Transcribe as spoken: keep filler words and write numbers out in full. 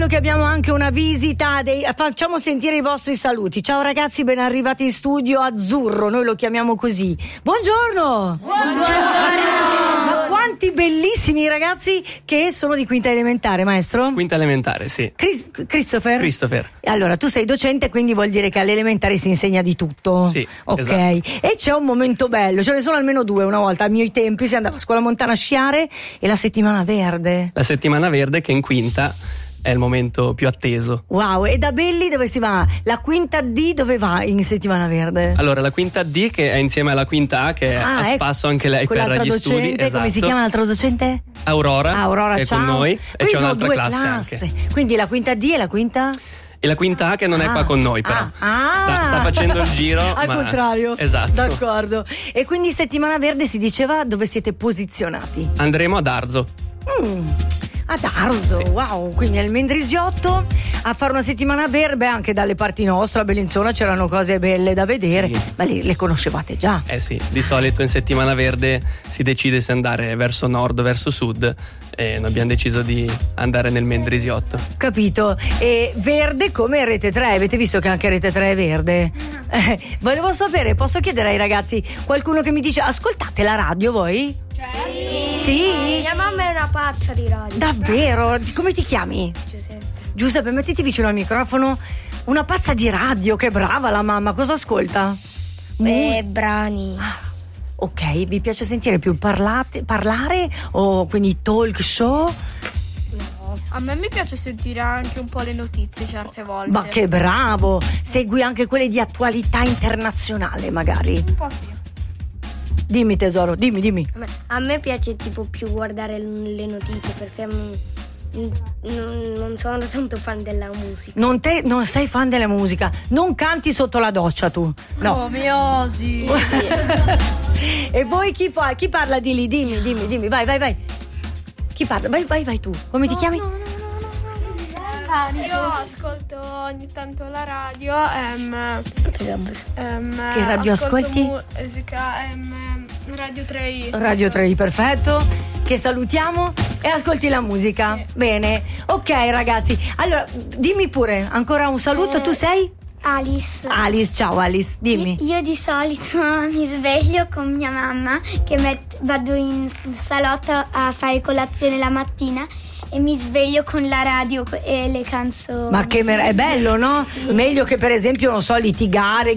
Che abbiamo anche una visita dei... Facciamo sentire i vostri saluti. Ciao ragazzi, ben arrivati in studio Azzurro, noi lo chiamiamo così. Buongiorno. Buongiorno. Ma quanti bellissimi ragazzi che sono di quinta elementare, maestro? Quinta elementare, sì. Chris- Christopher? Christopher. Allora, tu sei docente, quindi vuol dire che alle elementari si insegna di tutto. Sì, ok. esatto. E c'è un momento bello, ce ne sono almeno due. Una volta ai miei tempi si andava a scuola montana a sciare e la settimana verde. La settimana verde che in quinta è il momento più atteso. Wow, e da Belli dove si va? La quinta D dove va in settimana verde? Allora, la quinta D che è insieme alla quinta A, che è Ah, a ecco, spasso anche lei per quell'altra gli docente, studi. Esatto. Come si chiama l'altra docente? Aurora, Aurora, che è ciao. con noi, e Quindi c'è sono un'altra due classe classi. anche. Quindi la quinta D e la quinta? E la quinta A che non è Ah, qua con noi, però. ah, ah. Sta, sta facendo il giro. Al ma... contrario. Esatto. D'accordo. E quindi settimana verde si diceva dove siete posizionati? Andremo ad Arzo. Mm, ad Arzo, Sì. wow, quindi al Mendrisiotto a fare una settimana verde. Anche dalle parti nostre a Bellinzona c'erano cose belle da vedere, Sì. ma le, le conoscevate già? Eh sì, di solito in settimana verde si decide se andare verso nord o verso sud, e noi abbiamo deciso di andare nel Mendrisiotto. Capito? E verde come Rete tre, avete visto che anche Rete tre è verde? Eh, volevo sapere, posso chiedere ai ragazzi, qualcuno che mi dice ascoltate la radio voi? Sì. Sì? Mia mamma è una pazza di radio. Davvero? Come ti chiami? Giuseppe. Giuseppe, mettiti vicino al microfono. Una pazza di radio, che brava la mamma, cosa ascolta? Beh, brani. Ok, vi piace sentire più parlate, parlare o quindi talk show? A me mi piace sentire anche un po' le notizie certe volte. Ma che bravo! Segui anche quelle di attualità internazionale magari? Un po' sì. Dimmi tesoro, dimmi, dimmi. A me, a me piace tipo più guardare l- le notizie perché mm, mm, non, non sono tanto fan della musica. Non, te, non sei fan della musica, non canti sotto la doccia tu. No. Come osi. E voi chi, fa, chi parla di lì? Dimmi, dimmi, dimmi, vai, vai, vai. Chi parla? Vai, vai, vai tu. Come ti chiami? Io ascolto ogni tanto la radio. Ehm, ehm, Che radio ascolto ascolti? Musica, ehm, Radio tre i. Radio tre i, perfetto. Che salutiamo e ascolti la musica. Bene. Ok ragazzi, allora dimmi pure ancora un saluto. Eh, Tu sei? Alice. Alice, ciao Alice, dimmi. Io di solito mi sveglio con mia mamma che met- vado in salotto a fare colazione la mattina e mi sveglio con la radio e le canzoni. Ma che mer- è bello, no? Meglio che per esempio, non so, litigare,